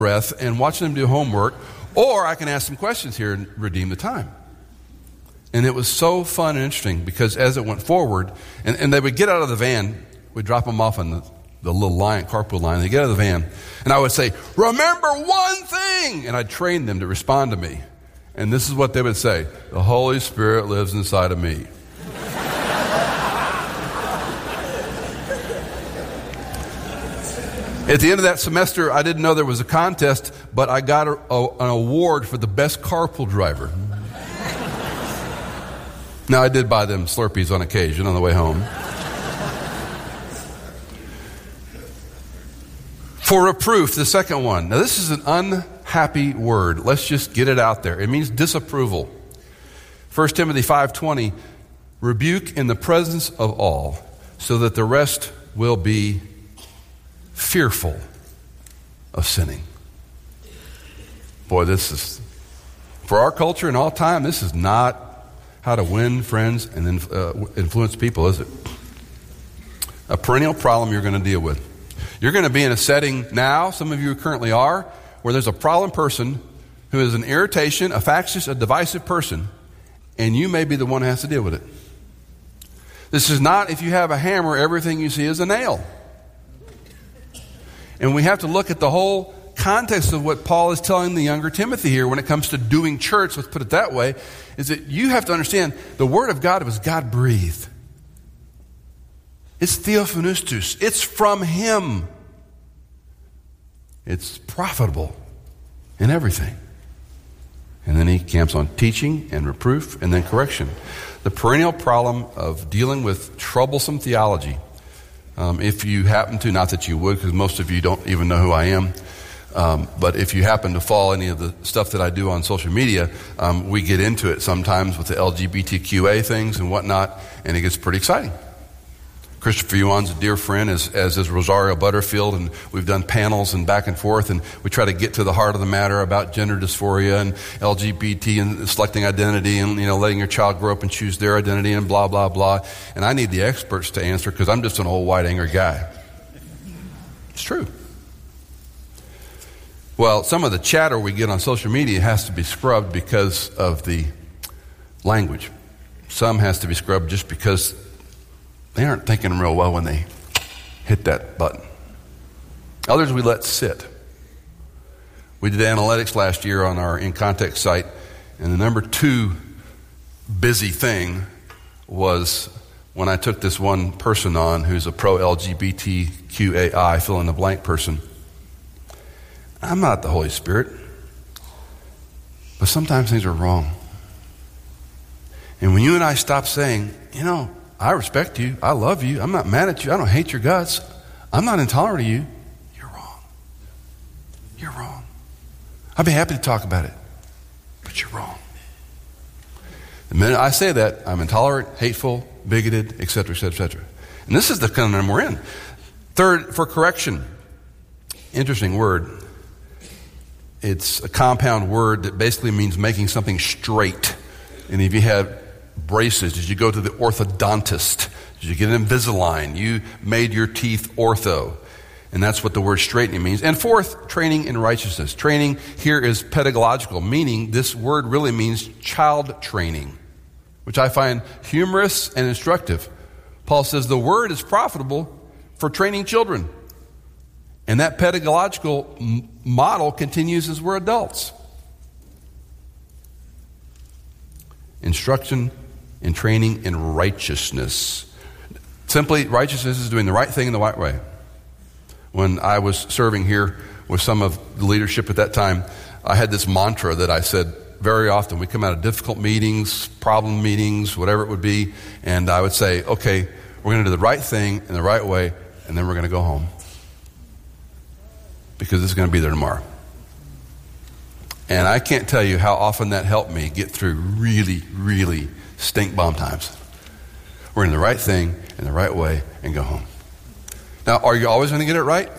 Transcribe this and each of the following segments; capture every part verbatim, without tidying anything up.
breath and watch them do homework, or I can ask some questions here and redeem the time. And it was so fun and interesting because as it went forward, and, and they would get out of the van, we'd drop them off on the, the little line, carpool line, they get out of the van, and I would say, remember one thing! And I'd train them to respond to me. And this is what they would say, the Holy Spirit lives inside of me. At the end of that semester, I didn't know there was a contest, but I got a, a, an award for the best carpool driver. Now, I did buy them Slurpees on occasion on the way home. For reproof, the second one. Now, this is an unhappy word. Let's just get it out there. It means disapproval. First Timothy five twenty, rebuke in the presence of all, so that the rest will be fearful of sinning. Boy, this is, for our culture and all time, this is not how to win friends and then uh, influence people, is it? A perennial problem you're going to deal with. You're going to be in a setting now, some of you currently are, where there's a problem person who is an irritation, a factious, a divisive person, and you may be the one who has to deal with it. This is not, if you have a hammer, everything you see is a nail. And we have to look at the whole context of what Paul is telling the younger Timothy here when it comes to doing church, let's put it that way, is that you have to understand the Word of God was God-breathed. It's theophanustus. It's from Him. It's profitable in everything. And then he camps on teaching and reproof and then correction. The perennial problem of dealing with troublesome theology, um, if you happen to, not that you would, because most of you don't even know who I am, um, but if you happen to follow any of the stuff that I do on social media, um, we get into it sometimes with the L G B T Q A things and whatnot, and it gets pretty exciting. Christopher Yuan's a dear friend, as, as is Rosario Butterfield, and we've done panels and back and forth, and we try to get to the heart of the matter about gender dysphoria and L G B T and selecting identity and, you know, letting your child grow up and choose their identity and blah, blah, blah. And I need the experts to answer because I'm just an old white angry guy. It's true. Well, some of the chatter we get on social media has to be scrubbed because of the language. Some has to be scrubbed just because they aren't thinking real well when they hit that button. Others we let sit. We did analytics last year on our In Context site, and the number two busy thing was when I took this one person on who's a pro-L G B T Q A I, fill in the blank person. I'm not the Holy Spirit, but sometimes things are wrong. And when you and I stop saying, you know, I respect you, I love you, I'm not mad at you, I don't hate your guts, I'm not intolerant of you, you're wrong. You're wrong. I'd be happy to talk about it, but you're wrong. The minute I say that, I'm intolerant, hateful, bigoted, et cetera, et cetera, et cetera. And this is the conundrum we're in. Third, for correction. Interesting word. It's a compound word that basically means making something straight. And if you have braces, did you go to the orthodontist? Did you get an Invisalign? You made your teeth ortho. And that's what the word straightening means. And fourth, training in righteousness. Training here is pedagogical, meaning this word really means child training, which I find humorous and instructive. Paul says the word is profitable for training children. And that pedagogical m- model continues as we're adults. Instruction and training in righteousness. Simply, righteousness is doing the right thing in the right way. When I was serving here with some of the leadership at that time, I had this mantra that I said very often. We come out of difficult meetings, problem meetings, whatever it would be, and I would say, okay, we're going to do the right thing in the right way, and then we're going to go home. Because it's going to be there tomorrow. And I can't tell you how often that helped me get through really, really stink bomb times. We're in the right thing, in the right way, and go home. Now, are you always going to get it right?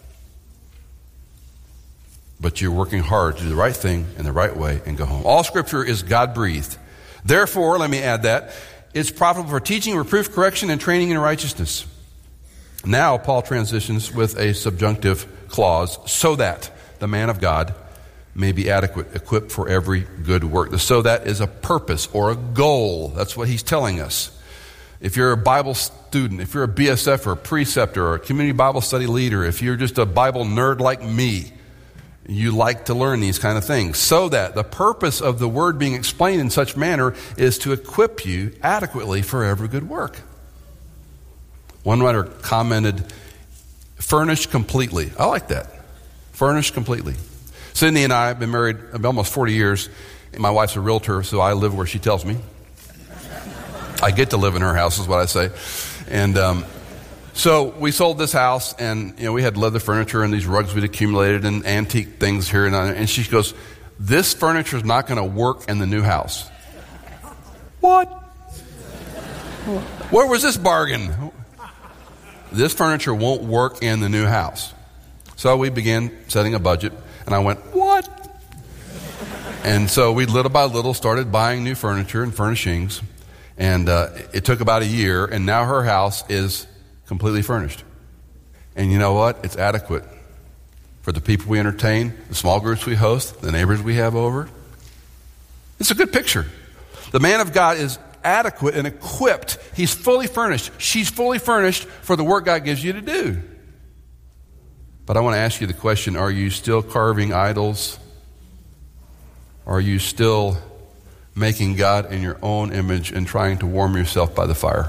But you're working hard to do the right thing in the right way and go home. All Scripture is God-breathed. Therefore, let me add that, it's profitable for teaching, reproof, correction, and training in righteousness. Now, Paul transitions with a subjunctive clause, so that. the man of God, may be adequate, equipped for every good work. The so that is a purpose or a goal. That's what he's telling us. If you're a Bible student, if you're a B S F or a preceptor or a community Bible study leader, if you're just a Bible nerd like me, you like to learn these kind of things. So that the purpose of the word being explained in such manner is to equip you adequately for every good work. One writer commented, furnished completely. I like that. Furnished completely. Sydney and I have been married almost forty years. My wife's a realtor, so I live where she tells me. I get to live in her house is what I say. And um, so we sold this house, and you know we had leather furniture and these rugs we'd accumulated and antique things here and there. And she goes, this furniture is not going to work in the new house. What? Where was this bargain? This furniture won't work in the new house. So we began setting a budget, and I went, what? And so we little by little started buying new furniture and furnishings. And uh, it took about a year, and now her house is completely furnished. And you know what? It's adequate for the people we entertain, the small groups we host, the neighbors we have over. It's a good picture. The man of God is adequate and equipped. He's fully furnished. She's fully furnished for the work God gives you to do. But I want to ask you the question, are you still carving idols? Are you still making God in your own image and trying to warm yourself by the fire?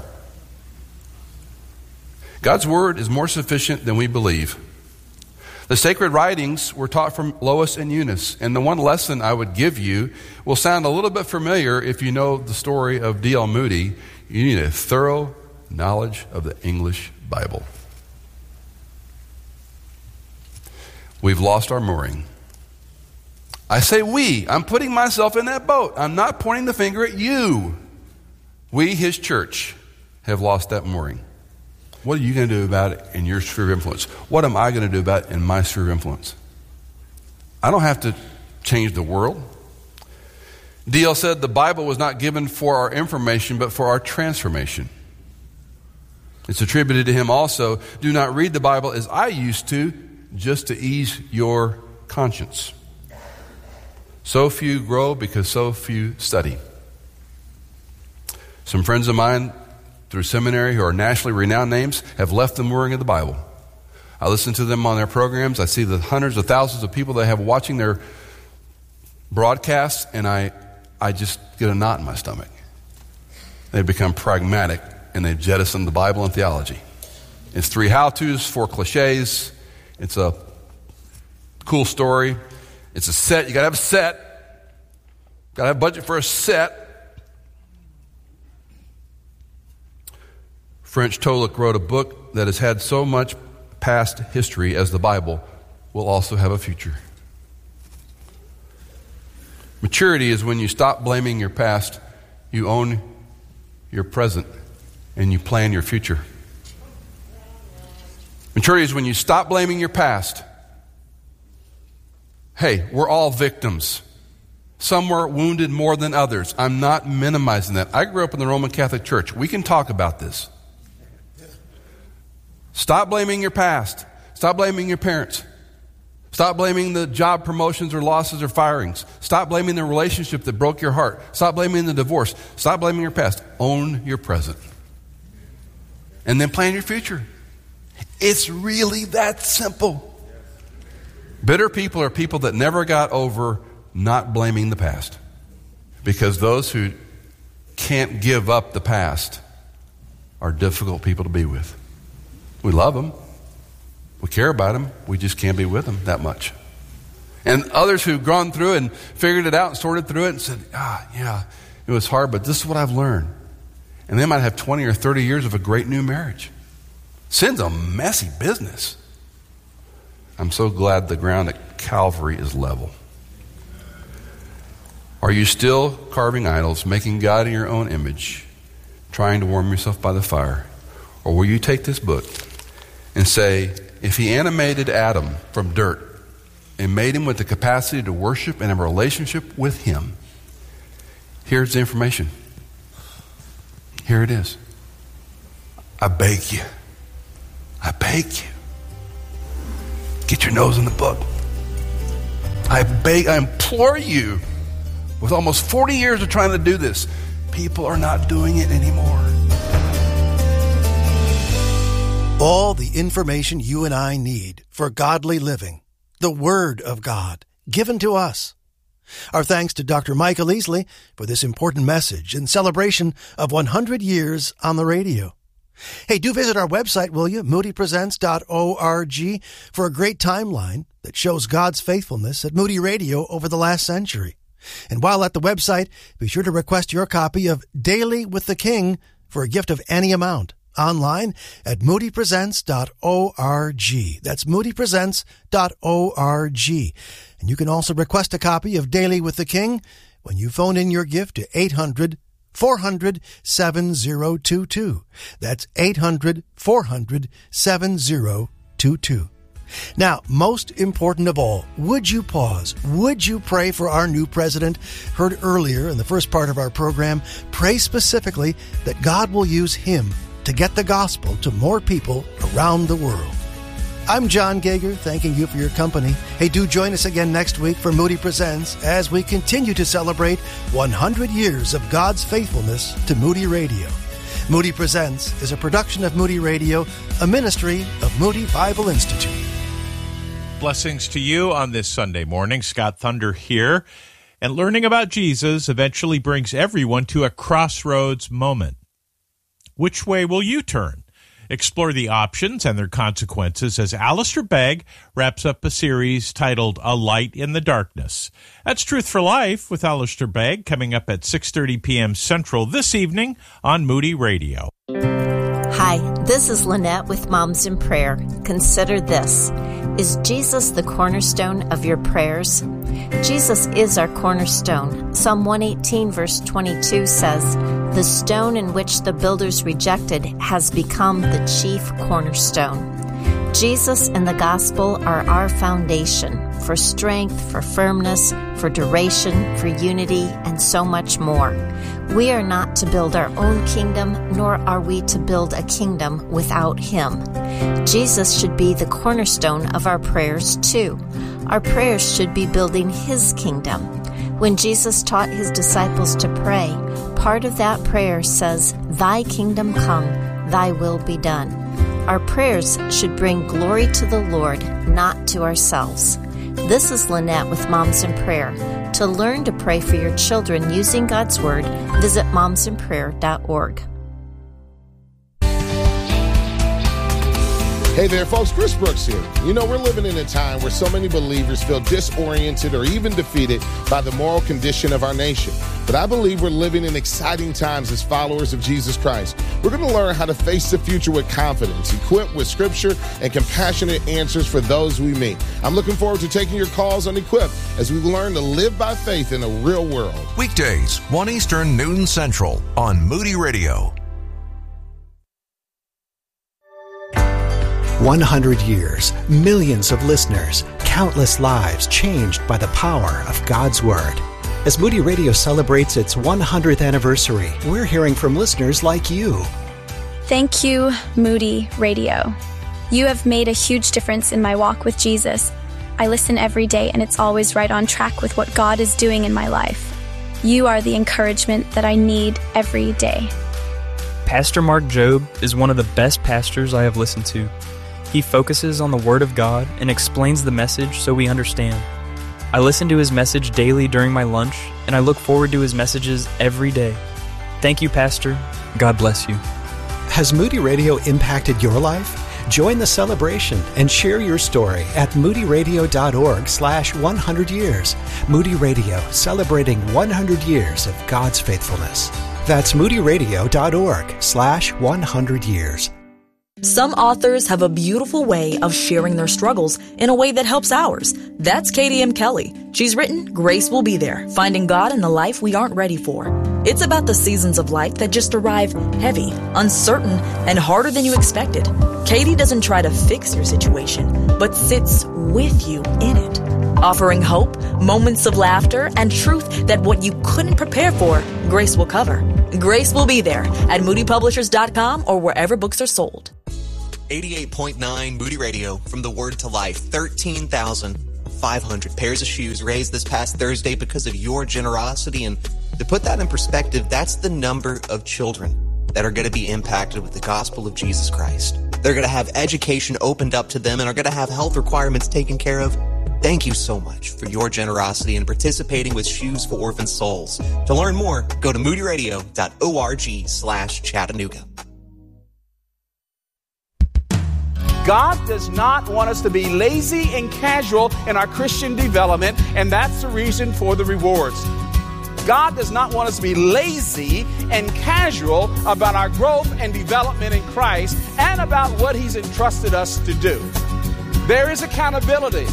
God's word is more sufficient than we believe. The sacred writings were taught from Lois and Eunice, and the one lesson I would give you will sound a little bit familiar if you know the story of D L Moody. You need a thorough knowledge of the English Bible. We've lost our mooring. I say we. I'm putting myself in that boat. I'm not pointing the finger at you. We, his church, have lost that mooring. What are you going to do about it in your sphere of influence? What am I going to do about it in my sphere of influence? I don't have to change the world. D L said the Bible was not given for our information, but for our transformation. It's attributed to him also, do not read the Bible as I used to, just to ease your conscience. So few grow because so few study. Some friends of mine through seminary who are nationally renowned names have left the mooring of the Bible. I listen to them on their programs. I see the hundreds of thousands of people they have watching their broadcasts, and I, I just get a knot in my stomach. They've become pragmatic, and they've jettisoned the Bible and theology. It's three how-tos, four cliches. It's a cool story. It's a set. You got to have a set. Got to have a budget for a set. French Tolek wrote a book that has had so much past history as the Bible will also have a future. Maturity is when you stop blaming your past, you own your present, and you plan your future. Maturity is when you stop blaming your past. Hey, we're all victims. Some were wounded more than others. I'm not minimizing that. I grew up in the Roman Catholic Church. We can talk about this. Stop blaming your past. Stop blaming your parents. Stop blaming the job promotions or losses or firings. Stop blaming the relationship that broke your heart. Stop blaming the divorce. Stop blaming your past. Own your present. And then plan your future. It's really that simple. Bitter people are people that never got over not blaming the past. Because those who can't give up the past are difficult people to be with. We love them. We care about them. We just can't be with them that much. And others who've gone through and figured it out and sorted through it and said, ah, yeah, it was hard, but this is what I've learned. And they might have twenty or thirty years of a great new marriage. Sin's a messy business. I'm so glad the ground at Calvary is level. Are you still carving idols, making God in your own image, trying to warm yourself by the fire? Or will you take this book and say, if he animated Adam from dirt and made him with the capacity to worship and have a relationship with him, here's the information. Here it is. I beg you. I beg you. Get your nose in the book. I beg, I implore you, with almost forty years of trying to do this, people are not doing it anymore. All the information you and I need for godly living, the Word of God, given to us. Our thanks to Doctor Michael Easley for this important message in celebration of one hundred years on the radio. Hey, do visit our website, will you? moody presents dot org for a great timeline that shows God's faithfulness at Moody Radio over the last century. And while at the website, be sure to request your copy of Daily with the King for a gift of any amount online at moody presents dot org. That's moody presents dot org. And you can also request a copy of Daily with the King when you phone in your gift to eight hundred, four hundred, seven oh two two. That's eight hundred, four hundred, seven oh two two. Now, most important of all, would you pause? Would you pray for our new president? Heard earlier in the first part of our program, pray specifically that God will use him to get the gospel to more people around the world. I'm John Gager, thanking you for your company. Hey, do join us again next week for Moody Presents as we continue to celebrate one hundred years of God's faithfulness to Moody Radio. Moody Presents is a production of Moody Radio, a ministry of Moody Bible Institute. Blessings to you on this Sunday morning. Scott Thunder here. And learning about Jesus eventually brings everyone to a crossroads moment. Which way will you turn? Explore the options and their consequences as Alistair Begg wraps up a series titled A Light in the Darkness. That's Truth for Life with Alistair Begg, coming up at six thirty p.m. Central this evening on Moody Radio. Hi, this is Lynette with Moms in Prayer. Consider this. Is Jesus the cornerstone of your prayers? Jesus is our cornerstone. Psalm one eighteen verse twenty-two says, "The stone in which the builders rejected has become the chief cornerstone." Jesus and the gospel are our foundation for strength, for firmness, for duration, for unity, and so much more. We are not to build our own kingdom, nor are we to build a kingdom without Him. Jesus should be the cornerstone of our prayers too. Our prayers should be building His kingdom. When Jesus taught His disciples to pray, part of that prayer says, "Thy kingdom come, thy will be done." Our prayers should bring glory to the Lord, not to ourselves. This is Lynette with Moms in Prayer. To learn to pray for your children using God's Word, visit moms in prayer dot org. Hey there, folks. Chris Brooks here. You know, we're living in a time where so many believers feel disoriented or even defeated by the moral condition of our nation. But I believe we're living in exciting times as followers of Jesus Christ. We're going to learn how to face the future with confidence, equipped with scripture and compassionate answers for those we meet. I'm looking forward to taking your calls on Equip as we learn to live by faith in a real world. Weekdays, one Eastern, noon Central on Moody Radio. one hundred years, millions of listeners, countless lives changed by the power of God's Word. As Moody Radio celebrates its one hundredth anniversary, we're hearing from listeners like you. Thank you, Moody Radio. You have made a huge difference in my walk with Jesus. I listen every day, and it's always right on track with what God is doing in my life. You are the encouragement that I need every day. Pastor Mark Jobe is one of the best pastors I have listened to. He focuses on the Word of God and explains the message so we understand. I listen to his message daily during my lunch, and I look forward to his messages every day. Thank you, Pastor. God bless you. Has Moody Radio impacted your life? Join the celebration and share your story at moody radio dot org slash one hundred years. Moody Radio, celebrating one hundred years of God's faithfulness. That's moody radio dot org slash one hundred years. Some authors have a beautiful way of sharing their struggles in a way that helps ours. That's Katie M. Kelly. She's written Grace Will Be There, Finding God in the Life We Aren't Ready For. It's about the seasons of life that just arrive heavy, uncertain, and harder than you expected. Katie doesn't try to fix your situation, but sits with you in it, offering hope, moments of laughter, and truth that what you couldn't prepare for, Grace will cover. Grace Will Be There at moody publishers dot com or wherever books are sold. eighty-eight point nine Moody Radio, from the Word to Life, thirteen thousand five hundred pairs of shoes raised this past Thursday because of your generosity. And to put that in perspective, that's the number of children that are going to be impacted with the gospel of Jesus Christ. They're going to have education opened up to them and are going to have health requirements taken care of. Thank you so much for your generosity and participating with Shoes for Orphan Souls. To learn more, go to moodyradio.org slash Chattanooga. God does not want us to be lazy and casual in our Christian development, and that's the reason for the rewards. God does not want us to be lazy and casual about our growth and development in Christ and about what He's entrusted us to do. There is accountability.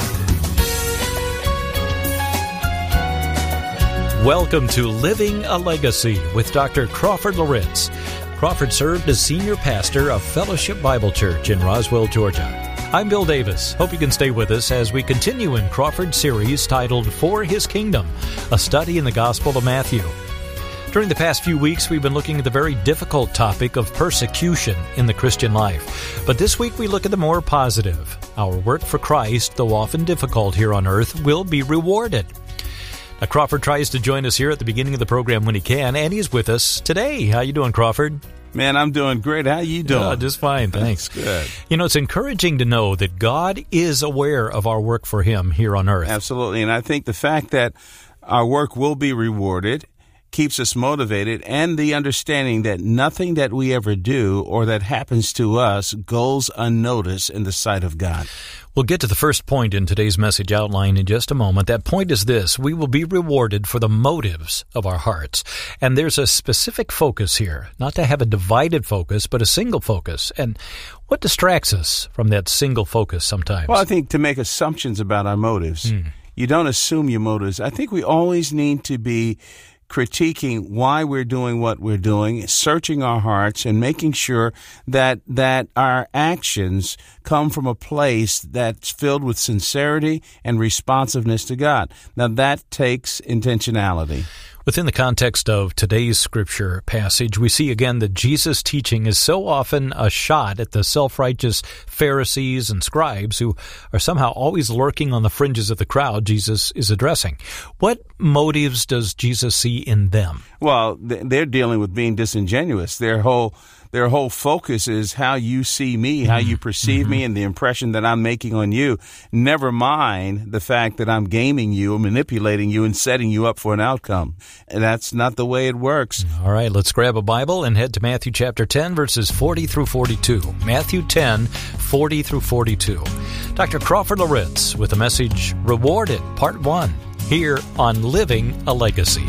Welcome to Living a Legacy with Doctor Crawford Loritz. Crawford served as senior pastor of Fellowship Bible Church in Roswell, Georgia. I'm Bill Davis. Hope you can stay with us as we continue in Crawford's series titled For His Kingdom, a study in the Gospel of Matthew. During the past few weeks, we've been looking at the very difficult topic of persecution in the Christian life. But this week we look at the more positive. Our work for Christ, though often difficult here on earth, will be rewarded. Now, Crawford tries to join us here at the beginning of the program when he can, and he's with us today. How you doing, Crawford? Man, I'm doing great. How you doing? Oh, just fine, thanks. Good. You know, it's encouraging to know that God is aware of our work for Him here on earth. Absolutely, and I think the fact that our work will be rewarded keeps us motivated, and the understanding that nothing that we ever do or that happens to us goes unnoticed in the sight of God. We'll get to the first point in today's message outline in just a moment. That point is this: we will be rewarded for the motives of our hearts. And there's a specific focus here, not to have a divided focus, but a single focus. And what distracts us from that single focus sometimes? Well, I think to make assumptions about our motives. Mm. You don't assume your motives. I think we always need to be critiquing why we're doing what we're doing, searching our hearts, and making sure that that our actions come from a place that's filled with sincerity and responsiveness to God. Now, that takes intentionality. Within the context of today's scripture passage, we see again that Jesus' teaching is so often a shot at the self-righteous Pharisees and scribes who are somehow always lurking on the fringes of the crowd Jesus is addressing. What motives does Jesus see in them? Well, they're dealing with being disingenuous. Their whole Their whole focus is how you see me, how you perceive mm-hmm. me, and the impression that I'm making on you. Never mind the fact that I'm gaming you, manipulating you, and setting you up for an outcome. And that's not the way it works. All right, let's grab a Bible and head to Matthew chapter ten, verses forty through forty-two. Matthew ten, forty through forty-two. Doctor Crawford Loritz with the message Rewarded, Part one, here on Living a Legacy.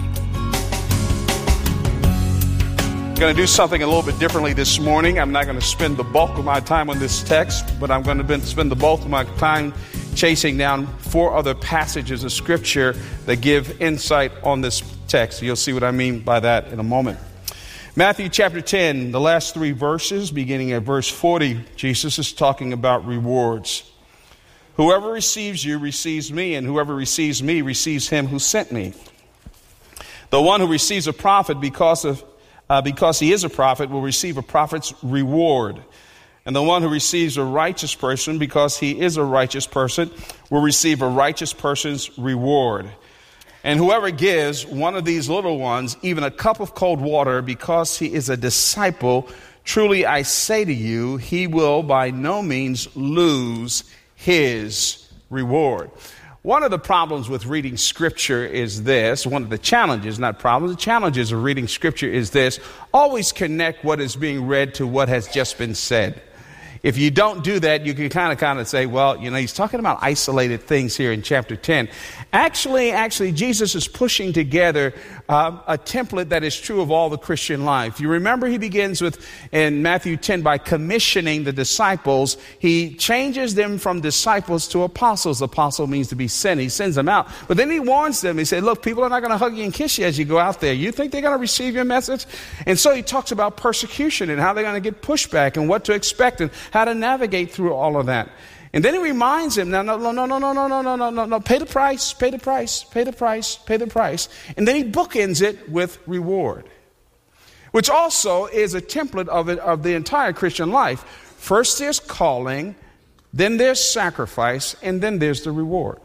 I'm going to do something a little bit differently this morning. I'm not going to spend the bulk of my time on this text, but I'm going to spend the bulk of my time chasing down four other passages of Scripture that give insight on this text. You'll see what I mean by that in a moment. Matthew chapter ten, the last three verses, beginning at verse forty, Jesus is talking about rewards. Whoever receives you receives me, and whoever receives me receives him who sent me. The one who receives a prophet because of Uh, because he is a prophet, will receive a prophet's reward. And the one who receives a righteous person, because he is a righteous person, will receive a righteous person's reward. And whoever gives one of these little ones even a cup of cold water because he is a disciple, truly I say to you, he will by no means lose his reward. One of the problems with reading Scripture is this. One of the challenges, not problems, the challenges of reading Scripture is this. Always connect what is being read to what has just been said. If you don't do that, you can kind of kind of say, well, you know, he's talking about isolated things here in chapter ten. Actually, actually, Jesus is pushing together um, a template that is true of all the Christian life. You remember he begins with, in Matthew ten, by commissioning the disciples. He changes them from disciples to apostles. Apostle means to be sent. He sends them out. But then he warns them. He said, look, people are not going to hug you and kiss you as you go out there. You think they're going to receive your message? And so he talks about persecution and how they're going to get pushback and what to expect and how to navigate through all of that. And then he reminds him, no, no, no, no, no, no, no, no, no, no, no, no, pay the price, pay the price, pay the price, pay the price. And then he bookends it with reward, which also is a template of it, of the entire Christian life. First there's calling, then there's sacrifice, and then there's the reward.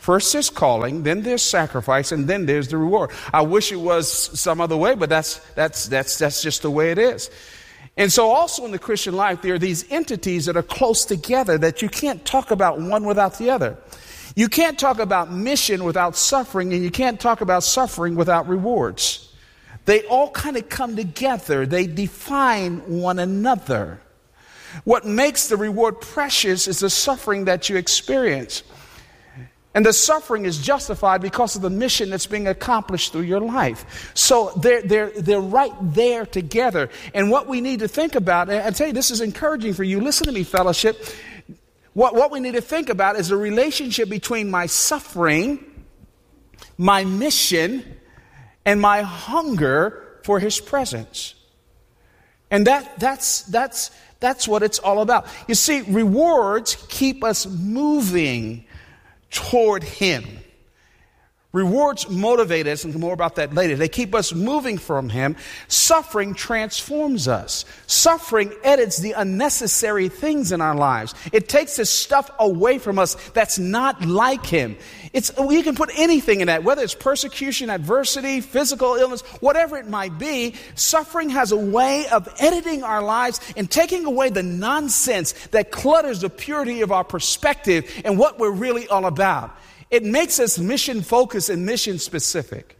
First there's calling, then there's sacrifice, and then there's the reward. I wish it was some other way, but that's that's that's that's just the way it is. And so also in the Christian life, there are these entities that are close together that you can't talk about one without the other. You can't talk about mission without suffering, and you can't talk about suffering without rewards. They all kind of come together. They define one another. What makes the reward precious is the suffering that you experience. And the suffering is justified because of the mission that's being accomplished through your life. So they're, they're, they're right there together. And what we need to think about, and I tell you, this is encouraging for you. Listen to me, fellowship. What, what we need to think about is the relationship between my suffering, my mission, and my hunger for his presence. And that, that's, that's, that's what it's all about. You see, rewards keep us moving toward him. Rewards motivate us, and more about that later. They keep us moving from him. Suffering transforms us. Suffering edits the unnecessary things in our lives. It takes the stuff away from us that's not like him. It's, you can put anything in that, whether it's persecution, adversity, physical illness, whatever it might be. Suffering has a way of editing our lives and taking away the nonsense that clutters the purity of our perspective and what we're really all about. It makes us mission focused and mission specific.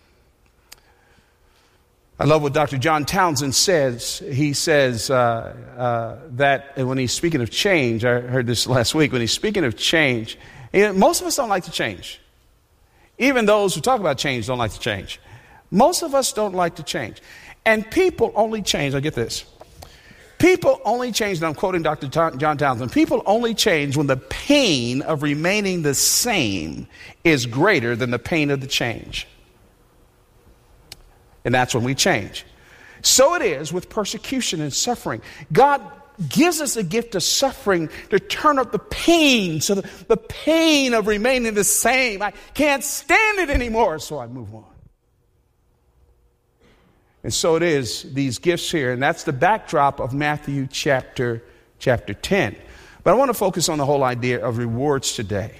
I love what Doctor John Townsend says. He says uh, uh, that when he's speaking of change, I heard this last week, when he's speaking of change, you know, most of us don't like to change. Even those who talk about change don't like to change. Most of us don't like to change. And people only change, I get this. People only change, and I'm quoting Doctor John Townsend, people only change when the pain of remaining the same is greater than the pain of the change. And that's when we change. So it is with persecution and suffering. God gives us a gift of suffering to turn up the pain, so the, the pain of remaining the same. I can't stand it anymore, so I move on. And so it is, these gifts here, and that's the backdrop of Matthew chapter, chapter ten. But I want to focus on the whole idea of rewards today.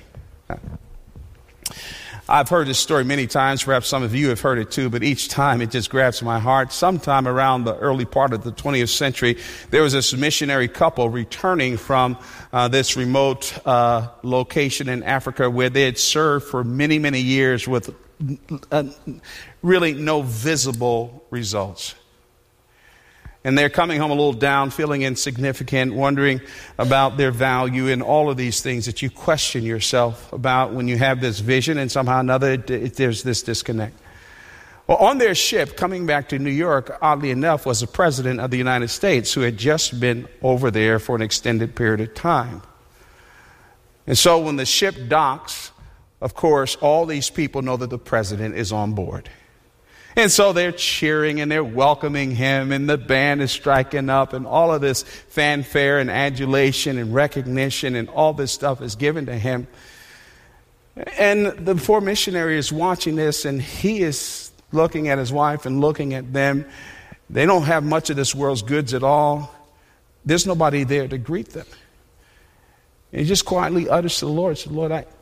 I've heard this story many times, perhaps some of you have heard it too, but each time it just grabs my heart. Sometime around the early part of the twentieth century, there was this missionary couple returning from uh, this remote uh, location in Africa where they had served for many, many years with uh, really no visible results. And they're coming home a little down, feeling insignificant, wondering about their value and all of these things that you question yourself about when you have this vision and somehow or another it, it, there's this disconnect. Well, on their ship coming back to New York, oddly enough, was the President of the United States who had just been over there for an extended period of time. And so when the ship docks, of course, all these people know that the President is on board. And so they're cheering and they're welcoming him, and the band is striking up, and all of this fanfare and adulation and recognition and all this stuff is given to him. And the poor missionary is watching this, and he is looking at his wife and looking at them. They don't have much of this world's goods at all. There's nobody there to greet them. And he just quietly utters to the Lord, said, Lord, I,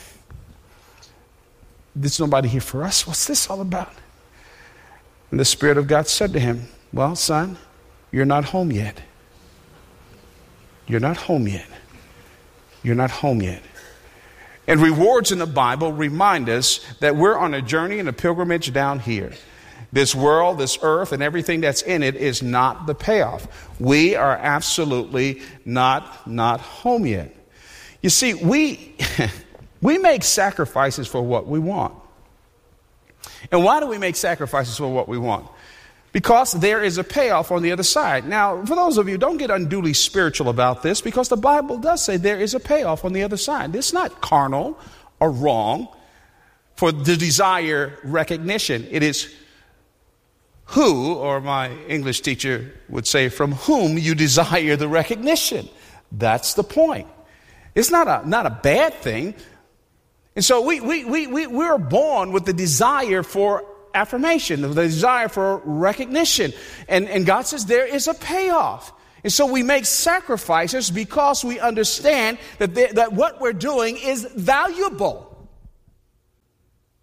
there's nobody here for us. What's this all about? And the Spirit of God said to him, well, son, you're not home yet. You're not home yet. You're not home yet. And rewards in the Bible remind us that we're on a journey and a pilgrimage down here. This world, this earth, and everything that's in it is not the payoff. We are absolutely not, not home yet. You see, we, we make sacrifices for what we want. And why do we make sacrifices for what we want? Because there is a payoff on the other side. Now, for those of you, don't get unduly spiritual about this, because the Bible does say there is a payoff on the other side. It's not carnal or wrong for the desire recognition. It is who, or my English teacher would say, from whom you desire the recognition. That's the point. It's not a, not a bad thing. And so we, we, we, we, we're born with the desire for affirmation, the desire for recognition. And, and God says there is a payoff. And so we make sacrifices because we understand that, they, that what we're doing is valuable.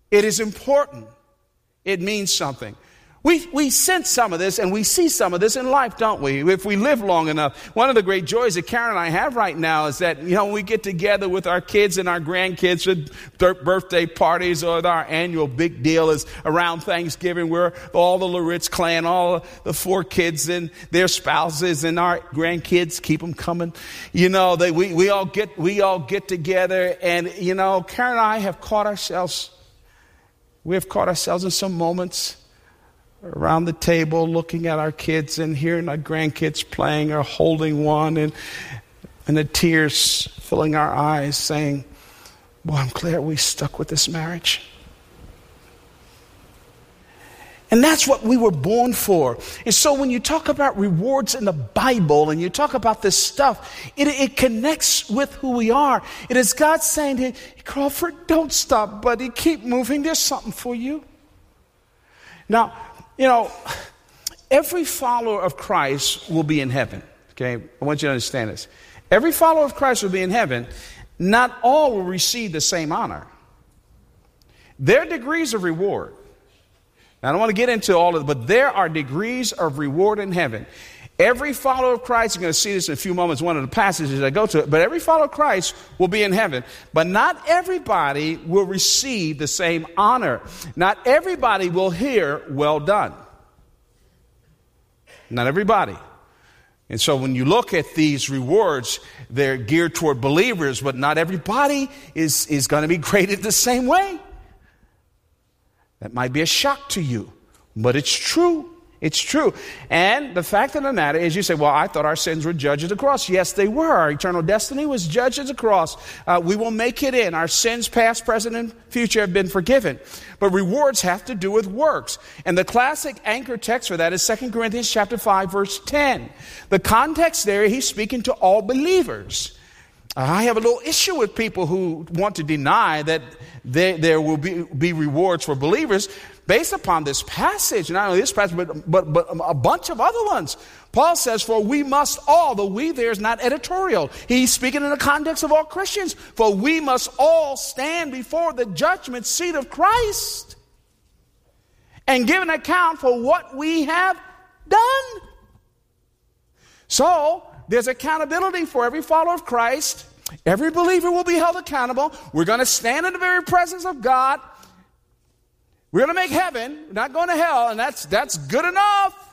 It is important. It means something. We we sense some of this and we see some of this in life, don't we? If we live long enough. One of the great joys that Karen and I have right now is that, you know, when we get together with our kids and our grandkids with their birthday parties, or our annual big deal is around Thanksgiving, where all the Loritz clan, all the four kids and their spouses and our grandkids, keep them coming. You know, they, we, we all get we all get together, and, you know, Karen and I have caught ourselves, we have caught ourselves in some moments around the table looking at our kids and hearing our grandkids playing or holding one, and and the tears filling our eyes, saying, boy, I'm glad we stuck with this marriage. And that's what we were born for. And so when you talk about rewards in the Bible and you talk about this stuff, it, it connects with who we are. It is God saying, hey, Crawford, don't stop, buddy. Keep moving. There's something for you. Now, you know, every follower of Christ will be in heaven. Okay, I want you to understand this. Every follower of Christ will be in heaven. Not all will receive the same honor. There are degrees of reward. Now, I don't want to get into all of it, but there are degrees of reward in heaven. Every follower of Christ, you're going to see this in a few moments, one of the passages I go to, but every follower of Christ will be in heaven. But not everybody will receive the same honor. Not everybody will hear, well done. Not everybody. And so when you look at these rewards, they're geared toward believers, but not everybody is, is going to be graded the same way. That might be a shock to you, but it's true. It's true. And the fact of the matter is, you say, well, I thought our sins were judged at the cross. Yes, they were. Our eternal destiny was judged at the cross. Uh, we will make it in. Our sins, past, present, and future, have been forgiven. But rewards have to do with works. And the classic anchor text for that is Second Corinthians chapter five, verse ten. The context there, he's speaking to all believers. I have a little issue with people who want to deny that they, there will be, be rewards for believers based upon this passage. Not only this passage, but, but, but a bunch of other ones. Paul says, for we must all, the we there is not editorial. He's speaking in the context of all Christians. For we must all stand before the judgment seat of Christ and give an account for what we have done. So, there's accountability for every follower of Christ. Every believer will be held accountable. We're going to stand in the very presence of God. We're going to make heaven. We're not going to hell, and that's that's good enough.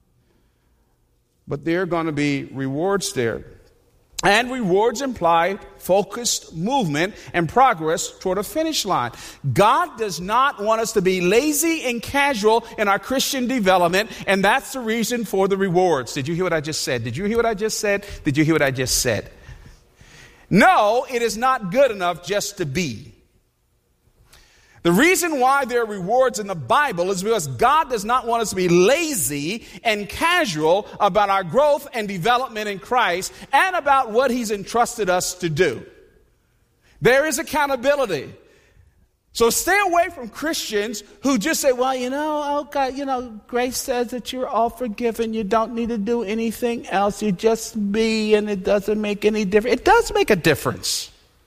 But there are going to be rewards there. And rewards imply focused movement and progress toward a finish line. God does not want us to be lazy and casual in our Christian development, and that's the reason for the rewards. Did you hear what I just said? Did you hear what I just said? Did you hear what I just said? No, it is not good enough just to be. The reason why there are rewards in the Bible is because God does not want us to be lazy and casual about our growth and development in Christ and about what He's entrusted us to do. There is accountability. So stay away from Christians who just say, well, you know, oh God, you know, grace says that you're all forgiven. You don't need to do anything else. You just be, and it doesn't make any difference. It does make a difference.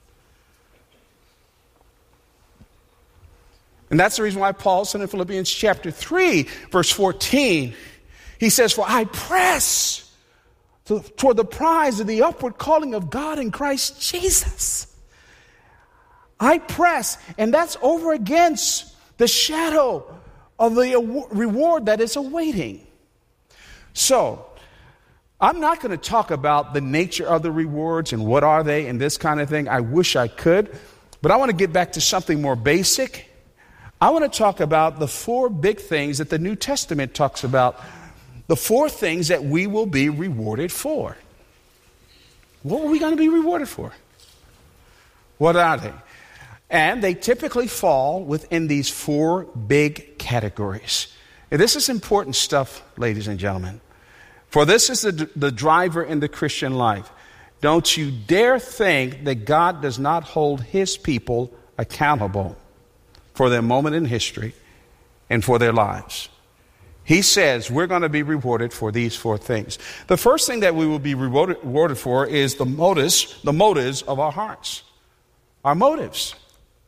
And that's the reason why Paul said in Philippians chapter three, verse fourteen, he says, for I press to, toward the prize of the upward calling of God in Christ Jesus. I press, and that's over against the shadow of the reward that is awaiting. So, I'm not going to talk about the nature of the rewards and what are they and this kind of thing. I wish I could, but I want to get back to something more basic. I want to talk about the four big things that the New Testament talks about, the four things that we will be rewarded for. What are we going to be rewarded for? What are they? And they typically fall within these four big categories. And this is important stuff, ladies and gentlemen. For this is the, the driver in the Christian life. Don't you dare think that God does not hold His people accountable for their moment in history and for their lives. He says we're going to be rewarded for these four things. The first thing that we will be rewarded, rewarded for is the motives, the motives of our hearts. Our motives.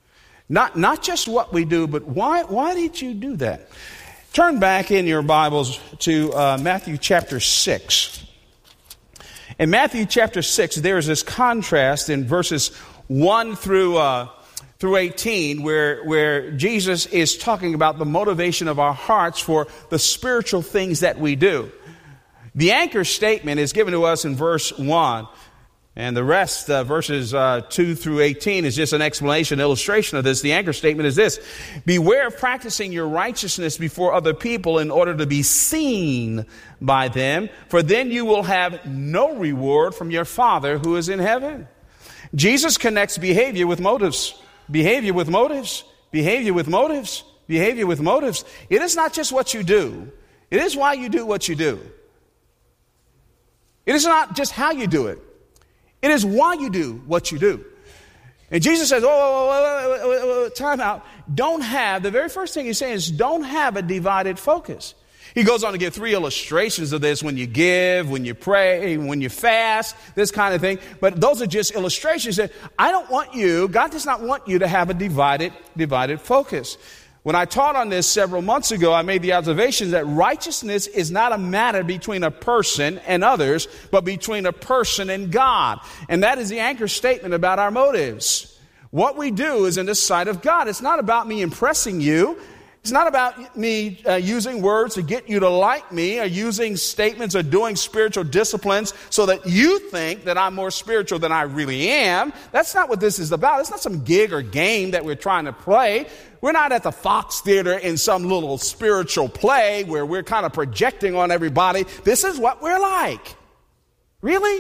Not, not just what we do, but why, why did you do that? Turn back in your Bibles to uh, Matthew chapter six. In Matthew chapter six, there is this contrast in verses one through uh, through eighteen, where where Jesus is talking about the motivation of our hearts for the spiritual things that we do. The anchor statement is given to us in verse one, and the rest, uh, verses uh, two through eighteen, is just an explanation, illustration of this. The anchor statement is this: beware of practicing your righteousness before other people in order to be seen by them, for then you will have no reward from your Father who is in heaven. Jesus connects behavior with motives. Behavior with motives. Behavior with motives. Behavior with motives. It is not just what you do. It is why you do what you do. It is not just how you do it. It is why you do what you do. And Jesus says, oh, oh, oh, oh, oh, time out. Don't have, the very first thing he's saying is don't have a divided focus. He goes on to give three illustrations of this: when you give, when you pray, when you fast, this kind of thing. But those are just illustrations. That I don't want you, God does not want you to have a divided, divided focus. When I taught on this several months ago, I made the observation that righteousness is not a matter between a person and others, but between a person and God. And that is the anchor statement about our motives. What we do is in the sight of God. It's not about me impressing you. It's not about me uh, using words to get you to like me, or using statements or doing spiritual disciplines so that you think that I'm more spiritual than I really am. That's not what this is about. It's not some gig or game that we're trying to play. We're not at the Fox Theater in some little spiritual play where we're kind of projecting on everybody. This is what we're like. Really?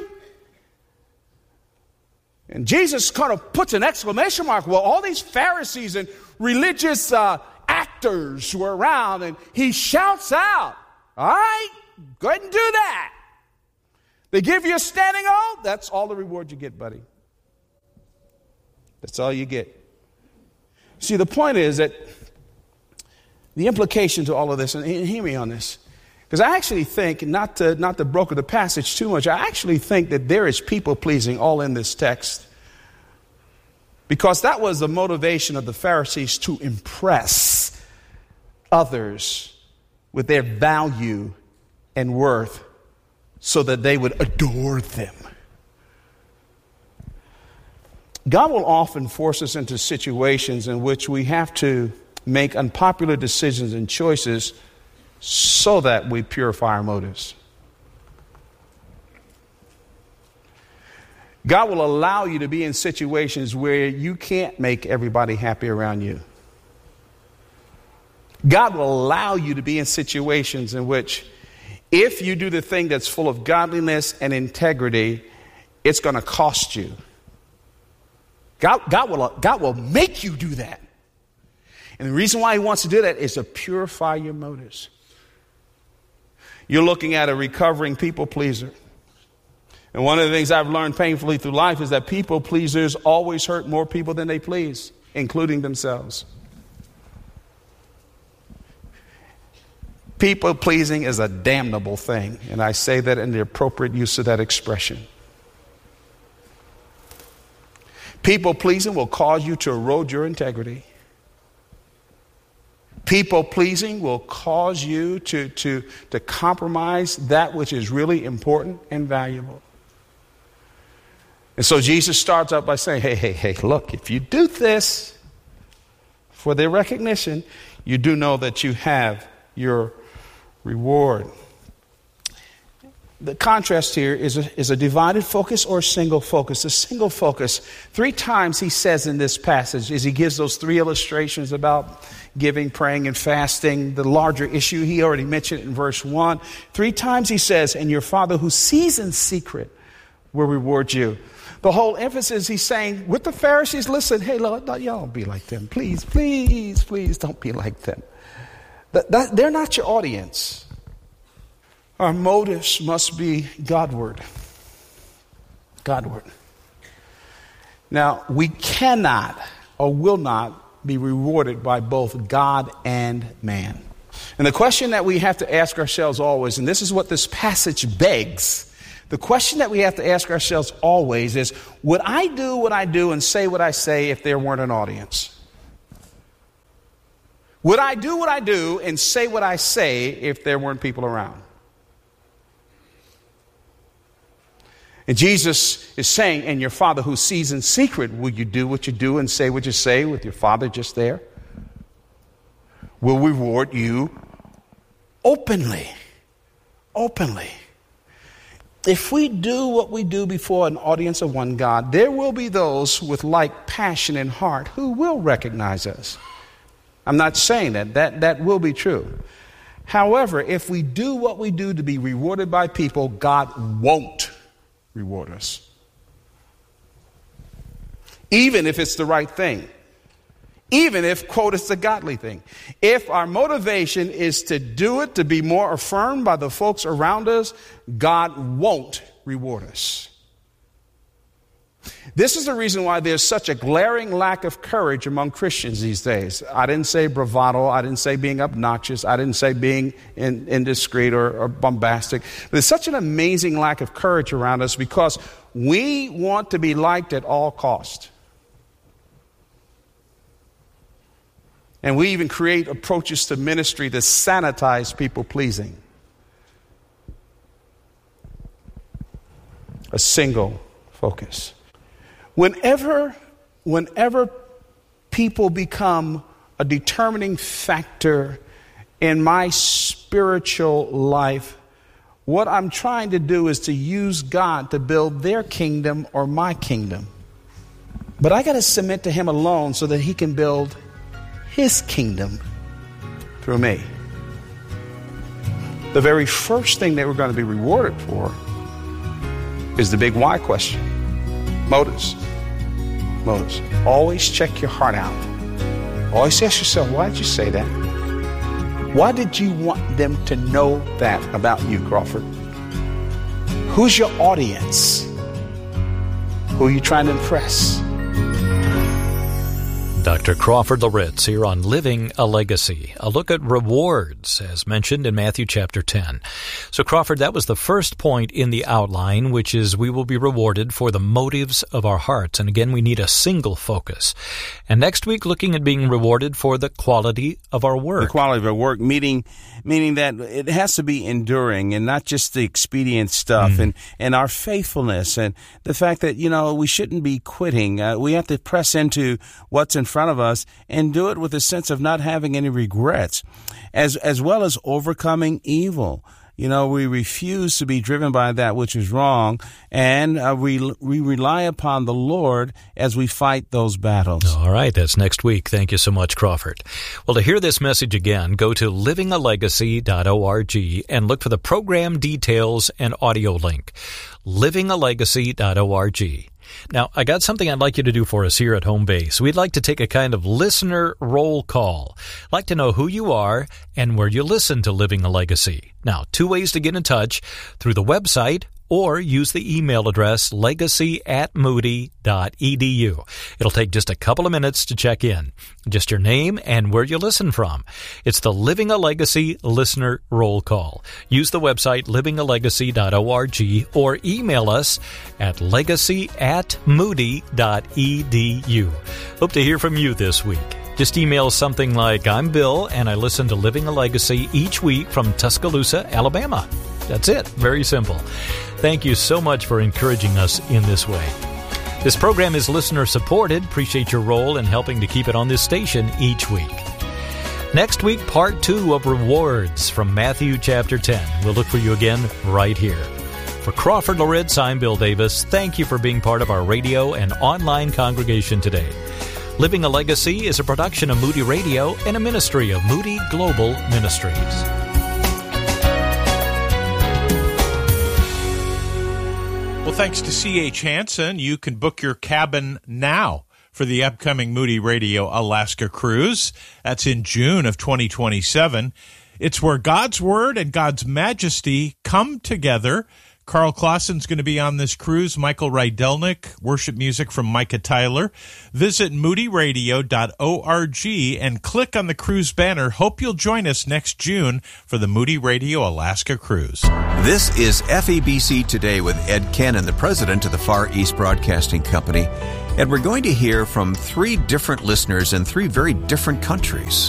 And Jesus kind of puts an exclamation mark. Well, all these Pharisees and religious uh, actors were around, and he shouts out, all right, go ahead and do that. They give you a standing O, that's all the reward you get, buddy. That's all you get. See, the point is that the implication to all of this, and hear me on this, because I actually think, not to, not to broker the passage too much, I actually think that there is people-pleasing all in this text. Because that was the motivation of the Pharisees, to impress others with their value and worth so that they would adore them. God will often force us into situations in which we have to make unpopular decisions and choices so that we purify our motives. God will allow you to be in situations where you can't make everybody happy around you. God will allow you to be in situations in which, if you do the thing that's full of godliness and integrity, it's going to cost you. God, God will, God will make you do that. And the reason why he wants to do that is to purify your motives. You're looking at a recovering people pleaser. And one of the things I've learned painfully through life is that people pleasers always hurt more people than they please, including themselves. People pleasing is a damnable thing, and I say that in the appropriate use of that expression. People pleasing will cause you to erode your integrity. People pleasing will cause you to, to, to compromise that which is really important and valuable. And so Jesus starts out by saying, hey, hey, hey, look, if you do this for their recognition, you do know that you have your reward. The contrast here is a, is a divided focus or a single focus. A single focus, three times he says in this passage, as he gives those three illustrations about giving, praying, and fasting, the larger issue, he already mentioned it in verse one. Three times he says, and your Father who sees in secret will reward you. The whole emphasis, he's saying, with the Pharisees, listen, hey, Lord, y'all don't be like them. Please, please, please don't be like them. That, that, they're not your audience. Our motives must be Godward. Godward. Now, we cannot or will not be rewarded by both God and man. And the question that we have to ask ourselves always, and this is what this passage begs, the question that we have to ask ourselves always is, would I do what I do and say what I say if there weren't an audience? Would I do what I do and say what I say if there weren't people around? And Jesus is saying, and your Father who sees in secret, will you do what you do and say what you say with your Father just there? Will reward you openly. Openly. If we do what we do before an audience of one God, there will be those with like passion and heart who will recognize us. I'm not saying that. That, that will be true. However, if we do what we do to be rewarded by people, God won't reward us. Even if it's the right thing. Even if, quote, it's the godly thing. If our motivation is to do it to be more affirmed by the folks around us, God won't reward us. This is the reason why there's such a glaring lack of courage among Christians these days. I didn't say bravado. I didn't say being obnoxious. I didn't say being in, indiscreet or, or bombastic. There's such an amazing lack of courage around us because we want to be liked at all costs. And we even create approaches to ministry to sanitize people pleasing. A single focus. Whenever, whenever people become a determining factor in my spiritual life, what I'm trying to do is to use God to build their kingdom or my kingdom. But I got to submit to Him alone so that He can build His kingdom through me. The very first thing that we're going to be rewarded for is the big why question. Motives. Motives. Always check your heart out. Always ask yourself, why did you say that? Why did you want them to know that about you, Crawford? Who's your audience? Who are you trying to impress? Doctor Crawford Loritts here on Living a Legacy, a look at rewards as mentioned in Matthew chapter ten. So Crawford, that was the first point in the outline, which is we will be rewarded for the motives of our hearts. And again, we need a single focus. And next week, looking at being rewarded for the quality of our work. The quality of our work, meaning meaning that it has to be enduring and not just the expedient stuff mm. and, and our faithfulness and the fact that, you know, we shouldn't be quitting. Uh, we have to press into what's in front of us and do it with a sense of not having any regrets, as as well as overcoming evil. You know, we refuse to be driven by that which is wrong, and uh, we we rely upon the Lord as we fight those battles. All right, that's next week. Thank you so much, Crawford. Well, to hear this message again, go to living a legacy dot org and look for the program details and audio link. living a legacy dot org. Now, I got something I'd like you to do for us here at Home Base. We'd like to take a kind of listener roll call. I'd like to know who you are and where you listen to Living a Legacy. Now, two ways to get in touch: through the website or use the email address legacy at moody dot e d u. It'll take just a couple of minutes to check in. Just your name and where you listen from. It's the Living a Legacy Listener Roll Call. Use the website living a legacy dot org or email us at legacy at moody dot e d u. Hope to hear from you this week. Just email something like, I'm Bill, and I listen to Living a Legacy each week from Tuscaloosa, Alabama. That's it. Very simple. Thank you so much for encouraging us in this way. This program is listener-supported. Appreciate your role in helping to keep it on this station each week. Next week, part two of Rewards from Matthew chapter ten. We'll look for you again right here. For Crawford Loritts, I'm Bill Davis. Thank you for being part of our radio and online congregation today. Living a Legacy is a production of Moody Radio and a ministry of Moody Global Ministries. Well, thanks to C H Hansen, you can book your cabin now for the upcoming Moody Radio Alaska cruise. That's in June of twenty twenty-seven. It's where God's Word and God's Majesty come together. Carl Clausen's going to be on this cruise. Michael Rydelnik, worship music from Micah Tyler. Visit moody radio dot org and click on the cruise banner. Hope you'll join us next June for the Moody Radio Alaska cruise. This is F E B C Today with Ed Cannon, the president of the Far East Broadcasting Company. And we're going to hear from three different listeners in three very different countries.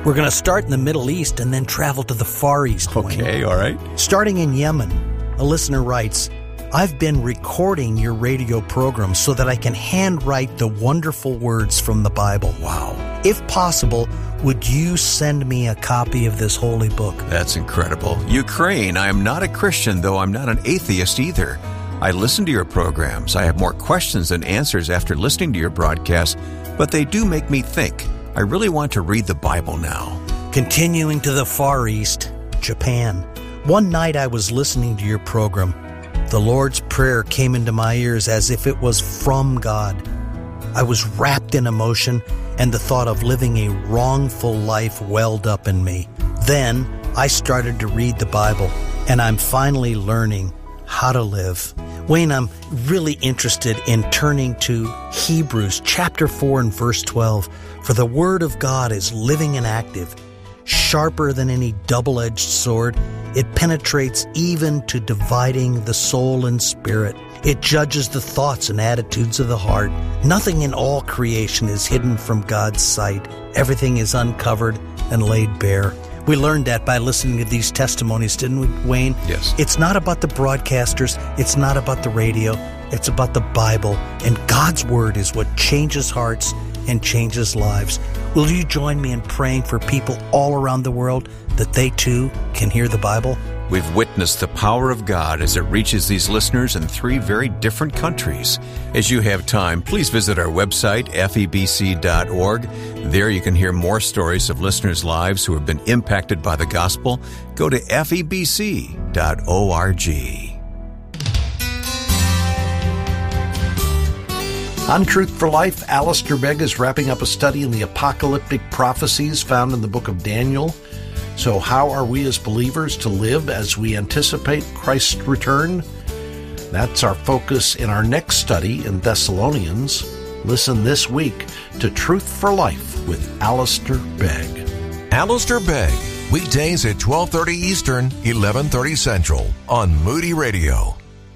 We're going to start in the Middle East and then travel to the Far East. Okay, Wayne. all right. Starting in Yemen, a listener writes, I've been recording your radio program so that I can handwrite the wonderful words from the Bible. Wow. If possible, would you send me a copy of this holy book? That's incredible. Ukraine, I am not a Christian, though I'm not an atheist either. I listen to your programs. I have more questions than answers after listening to your broadcast, but they do make me think. I really want to read the Bible now. Continuing to the Far East, Japan. One night I was listening to your program. The Lord's Prayer came into my ears as if it was from God. I was wrapped in emotion, and the thought of living a wrongful life welled up in me. Then I started to read the Bible, and I'm finally learning how to live. Wayne, I'm really interested in turning to Hebrews chapter four and verse twelve. For the word of God is living and active, sharper than any double-edged sword. It penetrates even to dividing the soul and spirit. It judges the thoughts and attitudes of the heart. Nothing in all creation is hidden from God's sight. Everything is uncovered and laid bare. We learned that by listening to these testimonies, didn't we, Wayne? Yes. It's not about the broadcasters. It's not about the radio. It's about the Bible. And God's Word is what changes hearts and changes lives. Will you join me in praying for people all around the world that they too can hear the Bible? We've witnessed the power of God as it reaches these listeners in three very different countries. As you have time, please visit our website, F E B C dot org. There you can hear more stories of listeners' lives who have been impacted by the gospel. Go to F E B C dot org. On Truth for Life, Alistair Begg is wrapping up a study in the apocalyptic prophecies found in the book of Daniel. So how are we as believers to live as we anticipate Christ's return? That's our focus in our next study in Thessalonians. Listen this week to Truth for Life with Alistair Begg. Alistair Begg, weekdays at twelve thirty Eastern, eleven thirty Central on Moody Radio.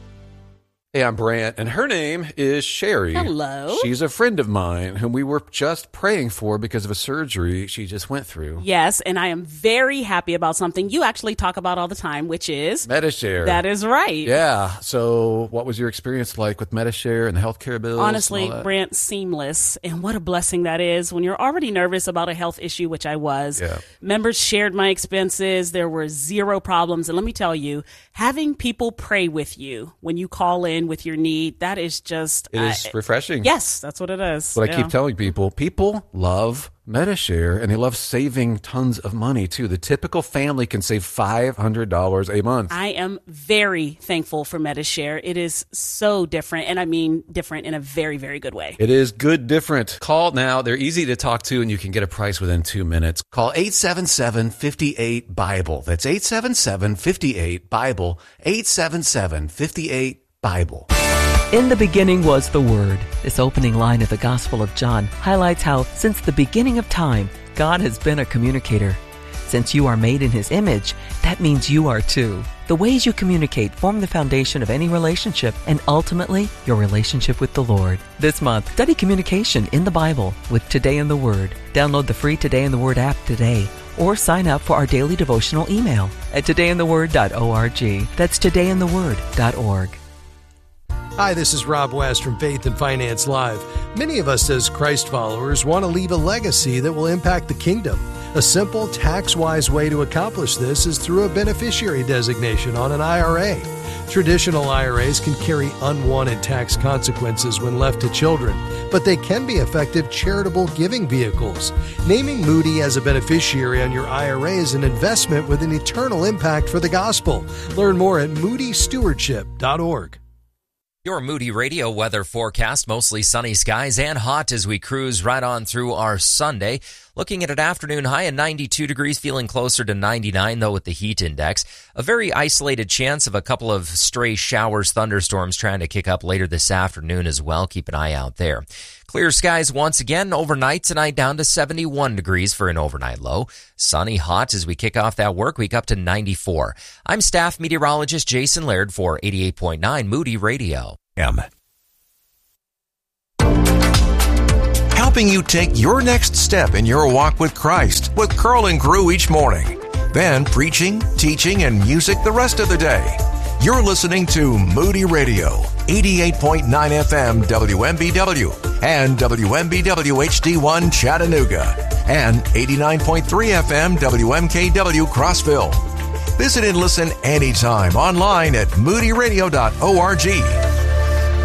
Hey, I'm Brant, and her name is Sherry. Hello. She's a friend of mine whom we were just praying for because of a surgery she just went through. Yes, and I am very happy about something you actually talk about all the time, which is Medi-Share. That is right. Yeah. So what was your experience like with Medi-Share and the healthcare bills? Honestly, Brant, seamless. And what a blessing that is when you're already nervous about a health issue, which I was. Yeah. Members shared my expenses. There were zero problems. And let me tell you, having people pray with you when you call in with your need, that is just... It is uh, refreshing. Yes, that's what it is. What yeah. I keep telling people, people love Medi-Share, and they love saving tons of money, too. The typical family can save five hundred dollars a month. I am very thankful for Medi-Share. It is so different, and I mean different in a very, very good way. It is good different. Call now. They're easy to talk to, and you can get a price within two minutes. Call eight seven seven, five eight, Bible. That's eight seven seven, five eight, Bible. eight seven seven, five eight, Bible. In the beginning was the Word. This opening line of the Gospel of John highlights how, since the beginning of time, God has been a communicator. Since you are made in His image, that means you are too. The ways you communicate form the foundation of any relationship and ultimately your relationship with the Lord. This month, study communication in the Bible with Today in the Word. Download the free Today in the Word app today or sign up for our daily devotional email at today in the word dot org. That's today in the word dot org. Hi, this is Rob West from Faith and Finance Live. Many of us as Christ followers want to leave a legacy that will impact the kingdom. A simple, tax-wise way to accomplish this is through a beneficiary designation on an I R A. Traditional I R As can carry unwanted tax consequences when left to children, but they can be effective charitable giving vehicles. Naming Moody as a beneficiary on your I R A is an investment with an eternal impact for the gospel. Learn more at moody stewardship dot org. Your Moody Radio weather forecast, mostly sunny skies and hot as we cruise right on through our Sunday. Looking at an afternoon high of ninety-two degrees, feeling closer to ninety-nine, though, with the heat index. A very isolated chance of a couple of stray showers, thunderstorms trying to kick up later this afternoon as well. Keep an eye out there. Clear skies once again overnight tonight, down to seventy-one degrees for an overnight low. Sunny, hot as we kick off that work week up to ninety-four. I'm staff meteorologist Jason Laird for eighty-eight point nine Moody Radio. M. helping you take your next step in your walk with Christ with Curl and Crew each morning. Then preaching, teaching, and music the rest of the day. You're listening to Moody Radio, eighty-eight point nine F M W M B W and W M B W H D one Chattanooga and eighty-nine point three F M W M K W Crossville. Visit and listen anytime online at moody radio dot org.